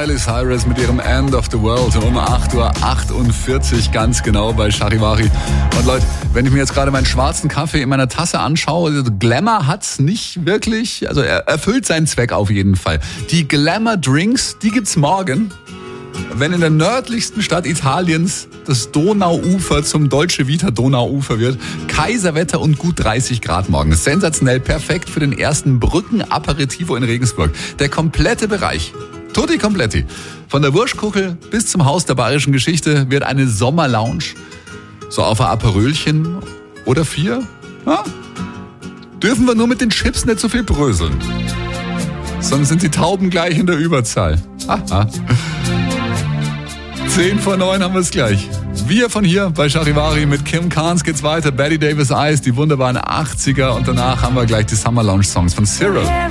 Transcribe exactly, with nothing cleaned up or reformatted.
Miley Cyrus mit ihrem End of the World um acht Uhr achtundvierzig ganz genau bei Charivari. Und Leute, wenn ich mir jetzt gerade meinen schwarzen Kaffee in meiner Tasse anschaue, also Glamour hat's nicht wirklich, also er erfüllt seinen Zweck auf jeden Fall. Die Glamour Drinks, die gibt's morgen, wenn in der nördlichsten Stadt Italiens das Donauufer zum Dolce Vita Donauufer wird. Kaiserwetter und gut dreißig Grad morgen. Sensationell, perfekt für den ersten Brücken-Aperitivo in Regensburg. Der komplette Bereich, tutti kompletti, von der Wurschkuchel bis zum Haus der bayerischen Geschichte wird eine Sommerlounge. So auf ein Aperölchen oder vier. Ja? Dürfen wir nur mit den Chips nicht so viel bröseln. Sonst sind die Tauben gleich in der Überzahl. Aha. zehn vor neun haben wir es gleich. Wir von hier bei Charivari mit Kim Carnes geht's weiter. Betty Davis Eyes, die wunderbaren achtziger und danach haben wir gleich die Summer Lounge Songs von Cyril.